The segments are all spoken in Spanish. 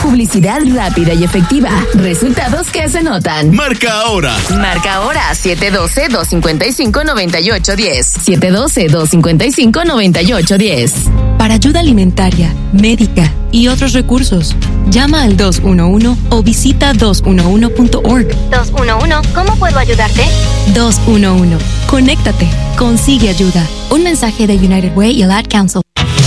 Publicidad rápida y efectiva. Resultados que se notan. Marca ahora. Marca ahora 712-255-9810. 712-255-9810. Para ayuda alimentaria, médica y otros recursos, llama al 211 o visita 211.org. 211, ¿cómo puedo ayudarte? 211. Conéctate. Consigue ayuda. Un mensaje de United Way y el Ad Council.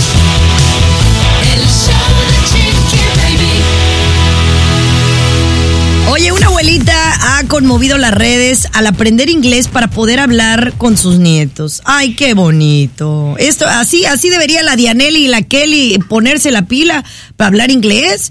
Oye, una abuelita ha conmovido las redes al aprender inglés para poder hablar con sus nietos. Ay, qué bonito. Esto, así debería la Dianelli y la Kelly ponerse la pila para hablar inglés.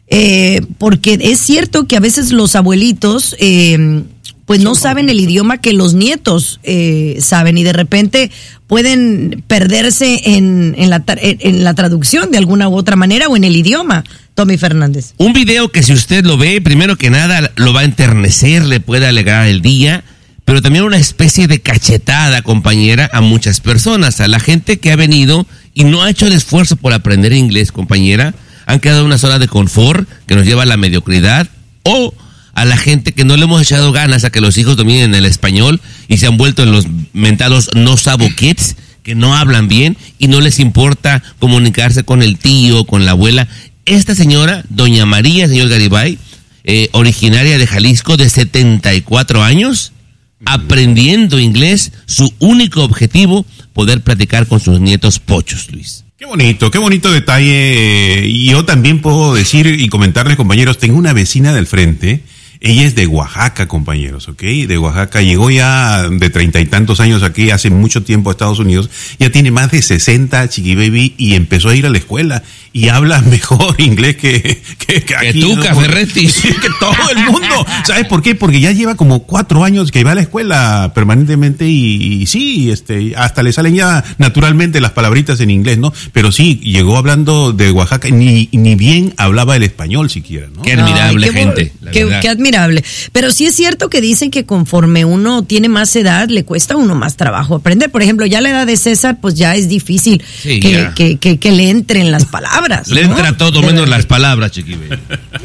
Porque es cierto que a veces los abuelitos pues no saben el idioma que los nietos saben, y de repente pueden perderse en la traducción de alguna u otra manera o en el idioma. Tommy Fernández. Un video que si usted lo ve, primero que nada lo va a enternecer, le puede alegrar el día, pero también una especie de cachetada, compañera, a muchas personas, a la gente que ha venido y no ha hecho el esfuerzo por aprender inglés, compañera. Han quedado en una zona de confort que nos lleva a la mediocridad, o a la gente que no le hemos echado ganas a que los hijos dominen el español y se han vuelto en los mentados no sabo kids, que no hablan bien y no les importa comunicarse con el tío, con la abuela. Esta señora, doña María, señor Garibay, originaria de Jalisco, de 74 años, aprendiendo inglés, su único objetivo, poder platicar con sus nietos pochos, Luis. Qué bonito detalle. Y yo también puedo decir y comentarles, compañeros, tengo una vecina del frente. Ella es de Oaxaca, compañeros, ¿ok? De Oaxaca. Llegó ya de 30 y tantos años aquí, hace mucho tiempo a Estados Unidos. Ya tiene más de 60, chiqui baby, y empezó a ir a la escuela. Y habla mejor inglés que aquí. Que tú, ¿no? Caferretti. Sí, que todo el mundo. ¿Sabes por qué? Porque ya lleva como 4 años que va a la escuela permanentemente y sí, hasta le salen ya naturalmente las palabritas en inglés, ¿no? Pero sí, llegó hablando de Oaxaca, ni bien hablaba el español siquiera, ¿no? Qué admirable. Ay, gente. Qué admirable. Pero sí es cierto que dicen que conforme uno tiene más edad, le cuesta a uno más trabajo aprender. Por ejemplo, ya la edad de César, pues ya es difícil que le entren las palabras. Le entra todo menos las palabras, chiqui.